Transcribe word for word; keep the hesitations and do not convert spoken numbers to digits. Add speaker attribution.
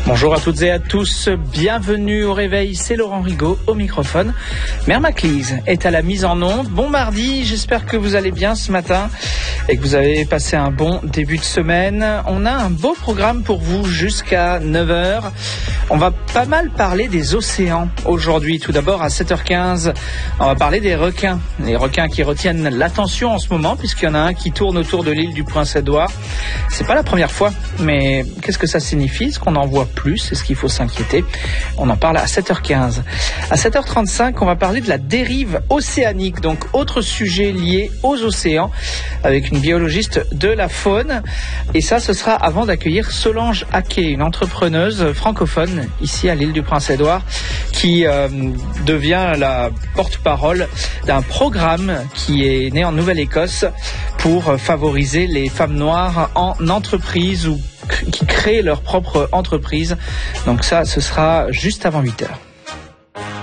Speaker 1: Bonjour à toutes et à tous, bienvenue au réveil, c'est Laurent Rigaud au microphone. Mère Maclise est à la mise en onde. Bon mardi, j'espère que vous allez bien ce matin et que vous avez passé un bon début de semaine. On a un beau programme pour vous jusqu'à neuf heures. On va pas mal parler des océans aujourd'hui. Tout d'abord à sept heures quinze, on va parler des requins. Les requins qui retiennent l'attention en ce moment puisqu'il y en a un qui tourne autour de l'île du Prince-Édouard. C'est pas la première fois, mais qu'est-ce que ça signifie? Est-ce qu'on en voit plus? Est-ce qu'il faut s'inquiéter? On en parle à sept heures quinze. À sept heures trente-cinq, on va parler de la dérive océanique, donc autre sujet lié aux océans, avec une biologiste de la faune. Et ça, ce sera avant d'accueillir Solange Haquet, une entrepreneuse francophone ici à l'île du Prince-Édouard, qui euh, devient la porte-parole d'un programme qui est né en Nouvelle-Écosse pour favoriser les femmes noires en entreprise ou qui créent leur propre entreprise. Donc ça, ce sera juste avant huit heures.